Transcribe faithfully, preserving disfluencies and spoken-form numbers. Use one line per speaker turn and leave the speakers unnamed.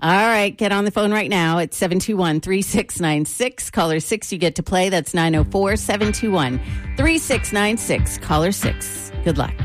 All right, get on the phone right now at seven two one, three six nine six. Caller six, you get to play. That's nine oh four, seven two one, three six nine six. Caller six. Good luck.